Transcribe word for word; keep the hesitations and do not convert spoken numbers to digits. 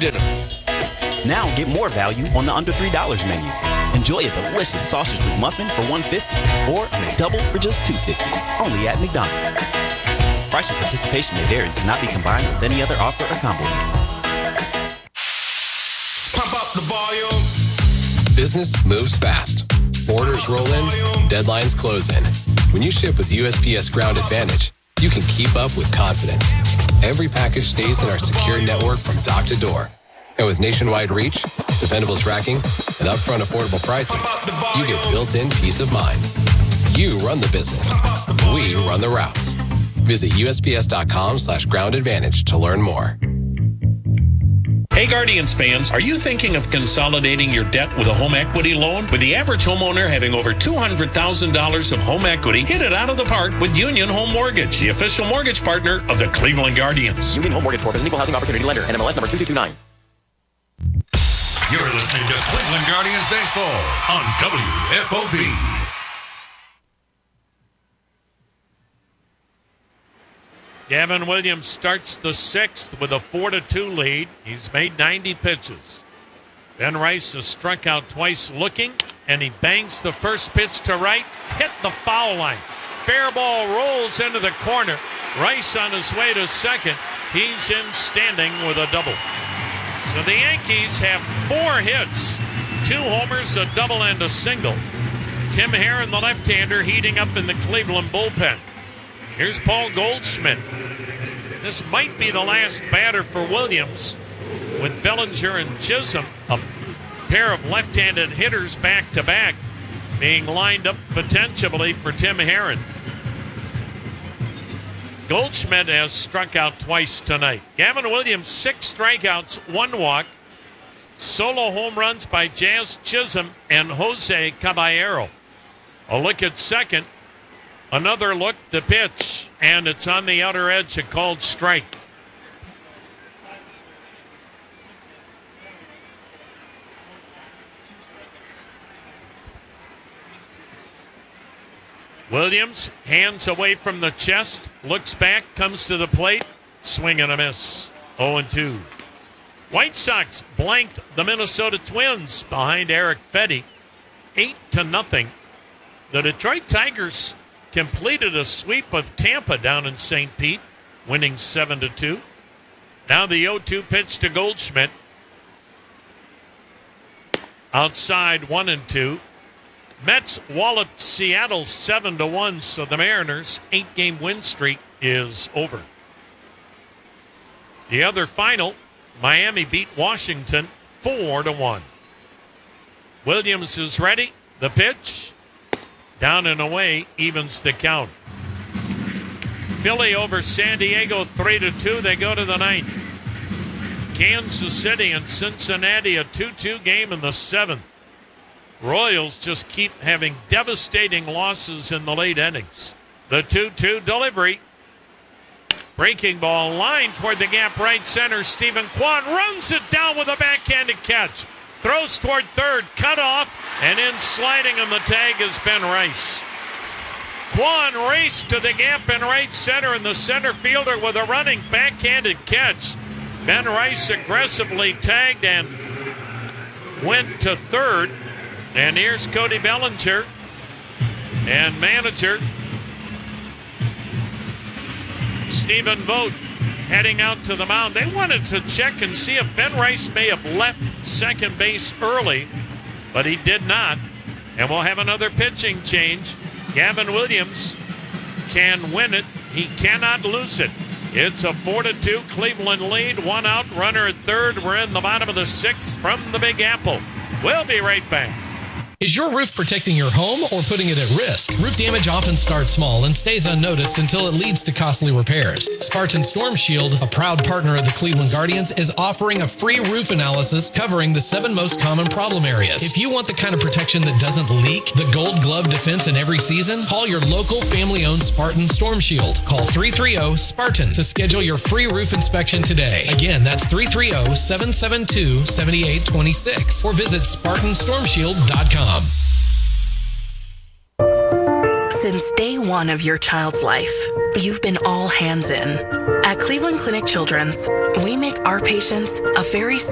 dinner. Now get more value on the under three dollars menu. Enjoy a delicious sausage McMuffin for one dollar fifty or a McDouble for just two dollars fifty. Only at McDonald's. Price and participation may vary. Cannot be combined with any other offer or combo meal. Pump up the volume. Business moves fast. Orders roll in, deadlines close in. When you ship with U S P S Ground Advantage, you can keep up with confidence. Every package stays in our secure network from dock to door. And with nationwide reach, dependable tracking, and upfront affordable pricing, you get built-in peace of mind. You run the business. We run the routes. Visit U S P S dot com slash ground advantage to learn more. Hey Guardians fans, are you thinking of consolidating your debt with a home equity loan? With the average homeowner having over two hundred thousand dollars of home equity, hit it out of the park with Union Home Mortgage, the official mortgage partner of the Cleveland Guardians. Union Home Mortgage Corp is an equal housing opportunity lender, N M L S number two two two nine. You're listening to Cleveland Guardians Baseball on W F O B. Gavin Williams starts the sixth with a four to two lead. He's made ninety pitches. Ben Rice has struck out twice looking, and he bangs the first pitch to right, hit the foul line. Fair ball rolls into the corner. Rice on his way to second. He's in standing with a double. So the Yankees have four hits, two homers, a double, and a single. Tim Herron, the left-hander, heating up in the Cleveland bullpen. Here's Paul Goldschmidt. This might be the last batter for Williams, with Bellinger and Chisholm, a pair of left-handed hitters back-to-back, being lined up potentially for Tim Herron. Goldschmidt has struck out twice tonight. Gavin Williams, six strikeouts, one walk. Solo home runs by Jazz Chisholm and Jose Caballero. A look at second. Another look, the pitch, and it's on the outer edge, a called strike. Williams, hands away from the chest, looks back, comes to the plate, swing and a miss, oh and two. White Sox blanked the Minnesota Twins behind Eric Fedde, eight to nothing. The Detroit Tigers completed a sweep of Tampa down in Saint Pete, winning seven to two. Now the oh two pitch to Goldschmidt. Outside one and two. Mets walloped Seattle seven to one, so the Mariners' eight-game win streak is over. The other final, Miami beat Washington four to one. Williams is ready. The pitch. Down and away, evens the count. Philly over San Diego three to two. They go to the ninth. Kansas City and Cincinnati, a two two game in the seventh. Royals just keep having devastating losses in the late innings. The two two delivery. Breaking ball line toward the gap right center. Stephen Kwan runs it down with a backhanded catch. Throws toward third, cut off, and in sliding on the tag is Ben Rice. Kwan raced to the gap in right center, and the center fielder with a running backhanded catch. Ben Rice aggressively tagged and went to third. And here's Cody Bellinger and manager Stephen Vogt heading out to the mound. They wanted to check and see if Ben Rice may have left second base early, but he did not. And we'll have another pitching change. Gavin Williams can win it. He cannot lose it. It's a four to two Cleveland lead. One out, runner at third. We're in the bottom of the sixth from the Big Apple. We'll be right back. Is your roof protecting your home or putting it at risk? Roof damage often starts small and stays unnoticed until it leads to costly repairs. Spartan Storm Shield, a proud partner of the Cleveland Guardians, is offering a free roof analysis covering the seven most common problem areas. If you want the kind of protection that doesn't leak, the gold glove defense in every season, call your local family-owned Spartan Storm Shield. Call three three zero SPARTAN to schedule your free roof inspection today. Again, that's three three zero, seven seven two, seven eight two six or visit Spartan Storm Shield dot com. Since day one of your child's life, you've been all hands in. At Cleveland Clinic Children's, we make our patients a very